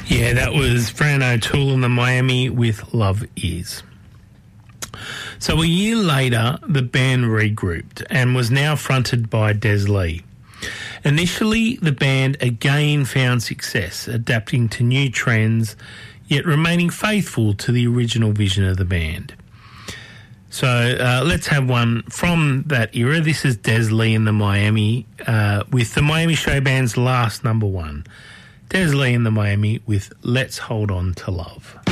Yeah, that was Fran O'Toole and the Miami with Love Is. So a year later, the band regrouped and was now fronted by Des Lee. Initially, the band again found success, adapting to new trends, yet remaining faithful to the original vision of the band. So let's have one from that era. This is Des Lee and the Miami with the Miami Show Band's last number one. Des Lee and the Miami with Let's Hold On to Love.